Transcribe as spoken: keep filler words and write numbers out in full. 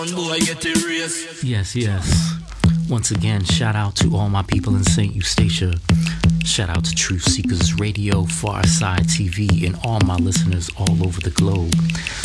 Boy, get erased. Yes, yes. Once again, shout out to all my people in Saint Eustatia. Shout out to Truth Seekers Radio, Farside T V, and all my listeners all over the globe.